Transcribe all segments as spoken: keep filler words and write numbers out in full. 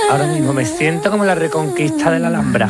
Ahora mismo me siento como la reconquista de la Alhambra.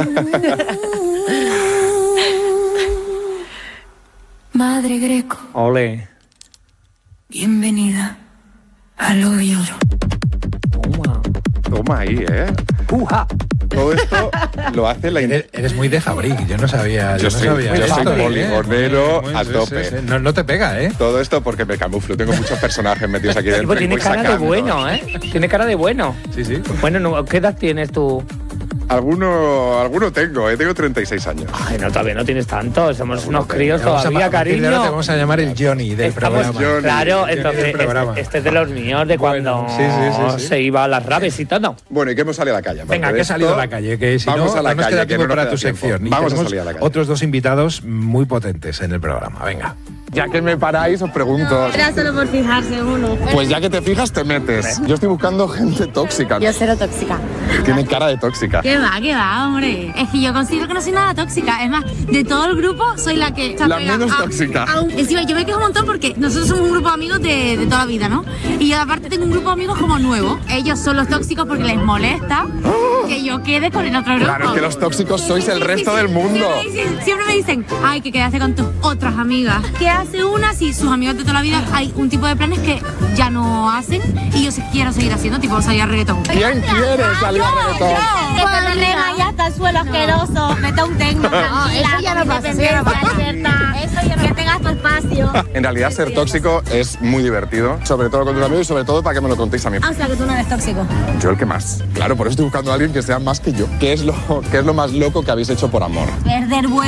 Madre Greco. Ole. Bienvenida al hoyo. Toma. Toma ahí, ¿eh? Uja. Todo esto lo hace la... Eres, eres muy de Fabric, yo no sabía. Yo, Yo, soy, no sabía yo esto, soy ¿eh? poligonero Muy- a sí, tope. sí, sí. No, no te pega, ¿eh? Todo esto porque me camuflo. Tengo muchos personajes metidos aquí dentro. Pues y tiene voy cara de sacando. bueno, ¿eh? Tiene cara de bueno. Sí, sí. Bueno, no, ¿qué edad tienes tú? Alguno, alguno tengo, ¿eh? Tengo treinta y seis años. Ay, no, todavía no tienes tanto. Somos unos críos Vamos a- todavía, a partir de ahora cariño. te vamos a llamar el Johnny del Estamos- programa. Johnny. Claro, Johnny entonces del programa. este, este es de los míos, de Bueno, cuando sí, sí, sí, sí. se iba a las raves y todo. Bueno, ¿y qué hemos salido a la calle? Aparte Venga, de que ha esto, salido a la calle, que si vamos no, a la no nos calle, queda que tiempo no nos para queda tu tiempo. sección. Y Vamos a tenemos salir a la calle. otros dos invitados muy potentes en el programa. Venga. Ya que me paráis, os pregunto. Era solo por fijarse uno. Pues ya que te fijas, te metes. Yo estoy buscando gente tóxica. Yo cero tóxica. Tiene cara de tóxica. ¿Qué va, qué va, hombre? Es que yo considero que no soy nada tóxica. Es más, de todo el grupo soy la que... se La apega menos a- tóxica. a un- Encima, yo me quejo un montón porque nosotros somos un grupo de amigos de, de toda la vida, ¿no? Y yo aparte tengo un grupo de amigos como nuevo. Ellos son los tóxicos porque les molesta que yo quede con el otro grupo. Claro, que los tóxicos sois el Sí, sí, resto sí. del mundo. Siempre me, dicen, siempre me dicen, ay, que quedaste con tus otras amigas. ¿Qué hace una si sus amigos de toda la vida hay un tipo de planes que ya no hacen y yo sí quiero seguir haciendo, tipo salir a reggaetón? ¿Quién quiere salir a reggaetón? Que te rega ya hasta el suelo asqueroso, mete un tecno. No, eso ya no pasa, eso ya no pasa. Eso ya no que tengas tu espacio. En realidad, ser tóxico es muy divertido, sobre todo con tus amigos y sobre todo para que me lo contéis a mí. Ah, o sea que tú no eres tóxico. Yo el que más. Claro, por eso estoy buscando a alguien que sea más que yo. ¿Qué es lo, qué es lo más loco que habéis hecho por amor? Perder vuelo.